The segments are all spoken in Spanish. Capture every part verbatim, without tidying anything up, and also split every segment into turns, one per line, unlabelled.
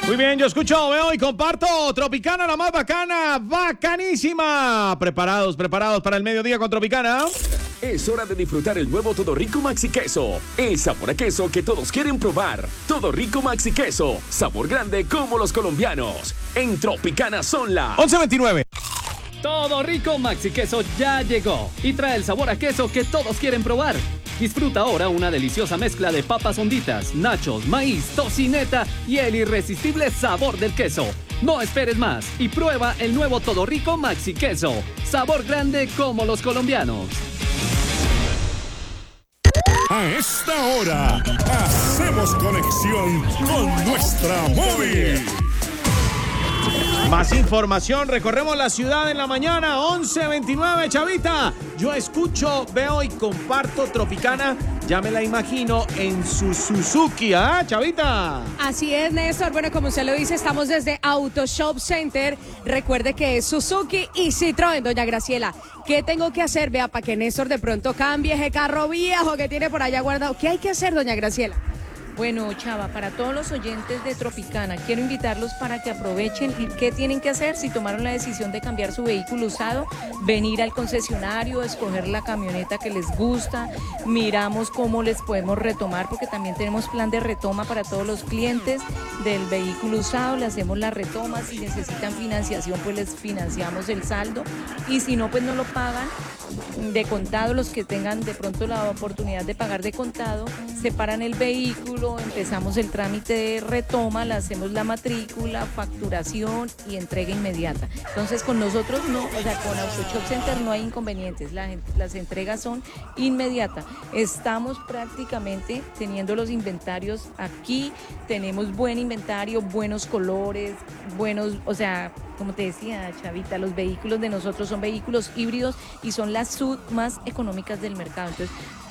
Muy bien, yo escucho, veo y comparto. Tropicana, la más bacana, bacanísima. Preparados, preparados para el mediodía con Tropicana.
Es hora de disfrutar el nuevo Todo Rico Maxi Queso. El sabor a queso que todos quieren probar. Todo Rico Maxi Queso. Sabor grande como los colombianos. En Tropicana son las
once veintinueve.
Todo Rico Maxi Queso ya llegó y trae el sabor a queso que todos quieren probar. Disfruta ahora una deliciosa mezcla de papas honditas, nachos, maíz, tocineta y el irresistible sabor del queso. No esperes más y prueba el nuevo Todo Rico Maxi Queso. Sabor grande como los colombianos.
A esta hora, hacemos conexión con nuestra móvil.
Más información, recorremos la ciudad en la mañana, once veintinueve, Chavita. Yo escucho, veo y comparto Tropicana, ya me la imagino en su Suzuki, ¿ah, Chavita?
Así es, Néstor. Bueno, como usted lo dice, estamos desde Auto Shop Center. Recuerde que es Suzuki y Citroën, doña Graciela. ¿Qué tengo que hacer? Vea, para que Néstor de pronto cambie ese carro viejo que tiene por allá guardado. ¿Qué hay que hacer, doña Graciela?
Bueno, Chava, para todos los oyentes de Tropicana, quiero invitarlos para que aprovechen qué tienen que hacer si tomaron la decisión de cambiar su vehículo usado, venir al concesionario, escoger la camioneta que les gusta, miramos cómo les podemos retomar, porque también tenemos plan de retoma para todos los clientes del vehículo usado, le hacemos la retoma, si necesitan financiación, pues les financiamos el saldo, y si no, pues no lo pagan de contado. Los que tengan de pronto la oportunidad de pagar de contado, separan el vehículo, empezamos el trámite de retoma, le hacemos la matrícula, facturación y entrega inmediata. Entonces con nosotros no, o sea, con Auto Shop Center no hay inconvenientes, la, las entregas son inmediatas. Estamos prácticamente teniendo los inventarios aquí, tenemos buen inventario, buenos colores, buenos, o sea, como te decía, Chavita, los vehículos de nosotros son vehículos híbridos y son las S U V más económicas del mercado. Entonces,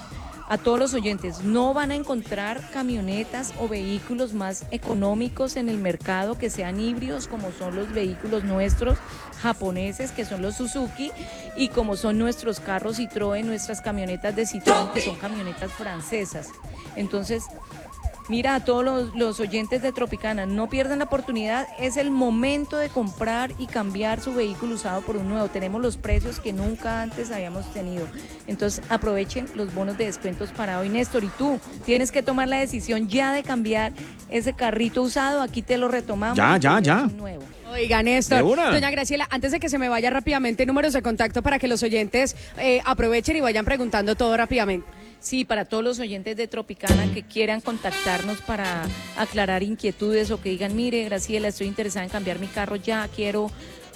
a todos los oyentes, no van a encontrar camionetas o vehículos más económicos en el mercado que sean híbridos, como son los vehículos nuestros japoneses, que son los Suzuki, y como son nuestros carros Citroën, nuestras camionetas de Citroën, que son camionetas francesas. Entonces, mira, a todos los, los oyentes de Tropicana, no pierdan la oportunidad, es el momento de comprar y cambiar su vehículo usado por un nuevo. Tenemos los precios que nunca antes habíamos tenido. Entonces aprovechen los bonos de descuentos para hoy. Néstor, y tú tienes que tomar la decisión ya de cambiar ese carrito usado, aquí te lo retomamos.
Ya, ya, ya.
Nuevo.
Oiga, Néstor, doña Graciela, antes de que se me vaya rápidamente, números de contacto para que los oyentes eh, aprovechen y vayan preguntando todo rápidamente.
Sí, para todos los oyentes de Tropicana que quieran contactarnos para aclarar inquietudes o que digan, mire, Graciela, estoy interesada en cambiar mi carro ya, quiero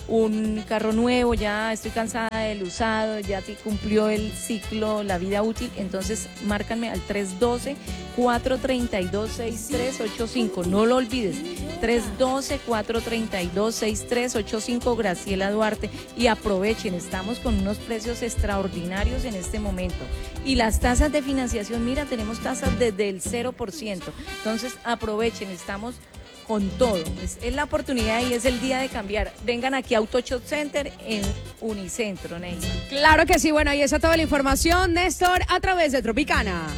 un carro nuevo, ya estoy cansada del usado, ya cumplió el ciclo, la vida útil, entonces márcanme al tres uno dos, cuatro tres dos, seis tres ocho cinco, no lo olvides, tres uno dos, cuatro tres dos, seis tres ocho cinco, Graciela Duarte, y aprovechen, estamos con unos precios extraordinarios en este momento, y las tasas de financiación, mira, tenemos tasas desde el cero por ciento, entonces aprovechen, estamos con todo, es, es la oportunidad y es el día de cambiar. Vengan aquí a Auto Shop Center en Unicentro, Ney.
Claro que sí, bueno, ahí está toda la información, Néstor, a través de Tropicana.